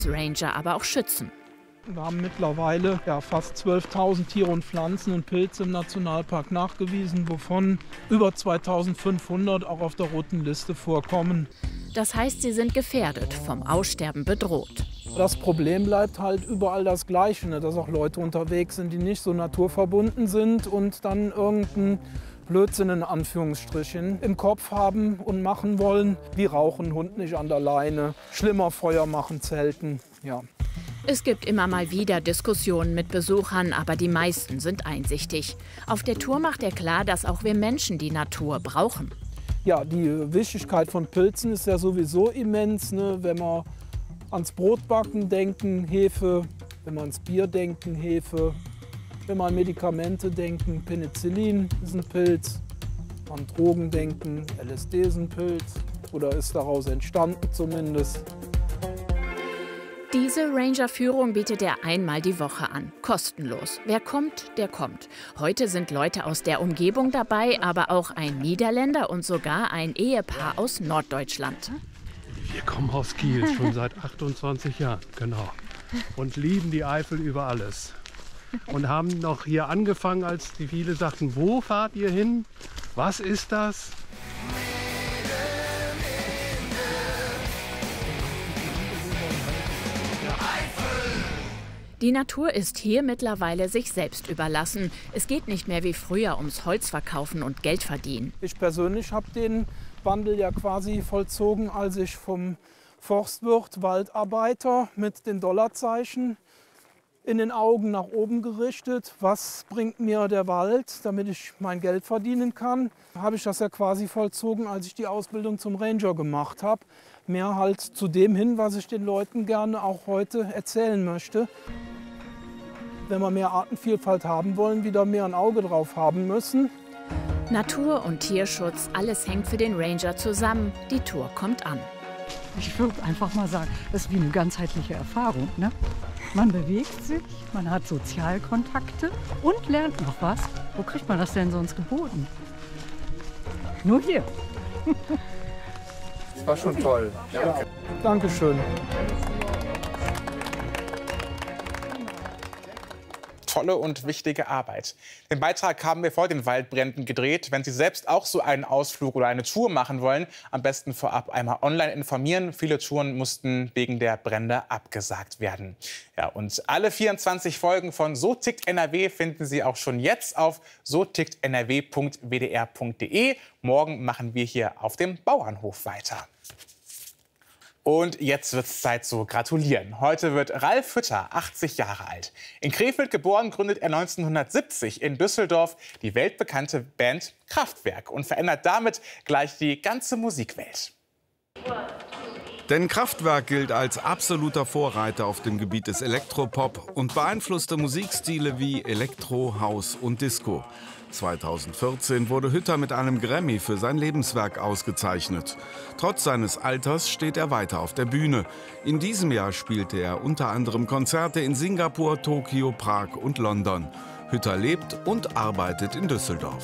Ranger aber auch schützen. Wir haben mittlerweile fast 12.000 Tiere und Pflanzen und Pilze im Nationalpark nachgewiesen, wovon über 2.500 auch auf der roten Liste vorkommen. Das heißt, sie sind gefährdet, vom Aussterben bedroht. Das Problem bleibt halt überall das Gleiche, ne? Dass auch Leute unterwegs sind, die nicht so naturverbunden sind und dann irgendeinen Blödsinn in Anführungsstrichen im Kopf haben und machen wollen, wie rauchen, Hund nicht an der Leine, schlimmer Feuer machen, zelten, ja. Es gibt immer mal wieder Diskussionen mit Besuchern, aber die meisten sind einsichtig. Auf der Tour macht er klar, dass auch wir Menschen die Natur brauchen. Ja, die Wichtigkeit von Pilzen ist ja sowieso immens, ne? Wenn wir ans Brotbacken denken, Hefe, wenn wir ans Bier denken, Hefe, wenn wir an Medikamente denken, Penicillin ist ein Pilz, an Drogen denken, LSD ist ein Pilz oder ist daraus entstanden zumindest. Diese Ranger-Führung bietet er einmal die Woche an, kostenlos. Wer kommt, der kommt. Heute sind Leute aus der Umgebung dabei, aber auch ein Niederländer und sogar ein Ehepaar aus Norddeutschland. Wir kommen aus Kiel, schon seit 28 Jahren, genau. Und lieben die Eifel über alles. Und haben noch hier angefangen, als die viele sagten, wo fahrt ihr hin? Was ist das? Die Natur ist hier mittlerweile sich selbst überlassen. Es geht nicht mehr wie früher ums Holzverkaufen und Geld verdienen. Ich persönlich habe den Wandel ja quasi vollzogen, als ich vom Forstwirt Waldarbeiter mit den Dollarzeichen in den Augen nach oben gerichtet. Was bringt mir der Wald, damit ich mein Geld verdienen kann? Habe ich das ja quasi vollzogen, als ich die Ausbildung zum Ranger gemacht habe. Mehr halt zu dem hin, was ich den Leuten gerne auch heute erzählen möchte. Wenn wir mehr Artenvielfalt haben wollen, wieder mehr ein Auge drauf haben müssen. Natur- und Tierschutz, alles hängt für den Ranger zusammen. Die Tour kommt an. Ich würde einfach mal sagen, das ist wie eine ganzheitliche Erfahrung, ne? Man bewegt sich, man hat Sozialkontakte und lernt noch was. Wo kriegt man das denn sonst geboten? Nur hier. Das war schon toll. Ja. Dankeschön. Tolle und wichtige Arbeit. Den Beitrag haben wir vor den Waldbränden gedreht. Wenn Sie selbst auch so einen Ausflug oder eine Tour machen wollen, am besten vorab einmal online informieren. Viele Touren mussten wegen der Brände abgesagt werden. Ja, und alle 24 Folgen von So tickt NRW finden Sie auch schon jetzt auf soticktnrw.wdr.de. Morgen machen wir hier auf dem Bauernhof weiter. Und jetzt wird es Zeit zu gratulieren. Heute wird Ralf Hütter 80 Jahre alt. In Krefeld geboren, gründet er 1970 in Düsseldorf die weltbekannte Band Kraftwerk und verändert damit gleich die ganze Musikwelt. Denn Kraftwerk gilt als absoluter Vorreiter auf dem Gebiet des Elektropop und beeinflusste Musikstile wie Elektro, House und Disco. 2014 wurde Hütter mit einem Grammy für sein Lebenswerk ausgezeichnet. Trotz seines Alters steht er weiter auf der Bühne. In diesem Jahr spielte er unter anderem Konzerte in Singapur, Tokio, Prag und London. Hütter lebt und arbeitet in Düsseldorf.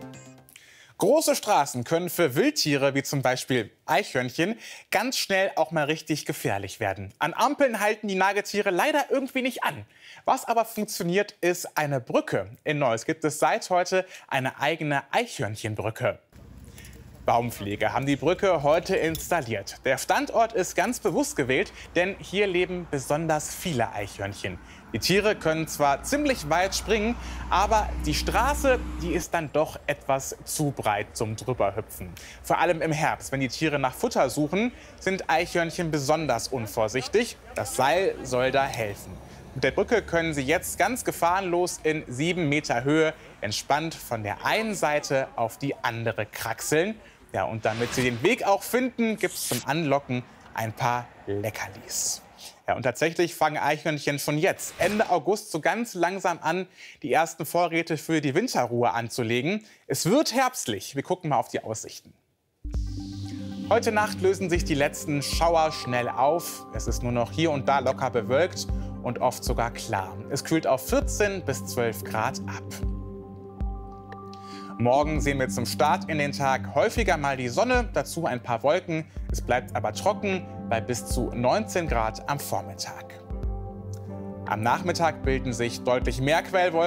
Große Straßen können für Wildtiere, wie zum Beispiel Eichhörnchen, ganz schnell auch mal richtig gefährlich werden. An Ampeln halten die Nagetiere leider irgendwie nicht an. Was aber funktioniert, ist eine Brücke. In Neuss gibt es seit heute eine eigene Eichhörnchenbrücke. Baumpflege haben die Brücke heute installiert. Der Standort ist ganz bewusst gewählt, denn hier leben besonders viele Eichhörnchen. Die Tiere können zwar ziemlich weit springen, aber die Straße, die ist dann doch etwas zu breit zum Drüberhüpfen. Vor allem im Herbst, wenn die Tiere nach Futter suchen, sind Eichhörnchen besonders unvorsichtig. Das Seil soll da helfen. Mit der Brücke können sie jetzt ganz gefahrenlos in 7 Meter Höhe entspannt von der einen Seite auf die andere kraxeln. Ja, und damit sie den Weg auch finden, gibt es zum Anlocken ein paar Leckerlis. Ja, und tatsächlich fangen Eichhörnchen schon jetzt, Ende August, so ganz langsam an, die ersten Vorräte für die Winterruhe anzulegen. Es wird herbstlich. Wir gucken mal auf die Aussichten. Heute Nacht lösen sich die letzten Schauer schnell auf. Es ist nur noch hier und da locker bewölkt und oft sogar klar. Es kühlt auf 14 bis 12 Grad ab. Morgen sehen wir zum Start in den Tag häufiger mal die Sonne, dazu ein paar Wolken. Es bleibt aber trocken. bei bis zu 19 Grad am Vormittag. Am Nachmittag bilden sich deutlich mehr Quellwolken.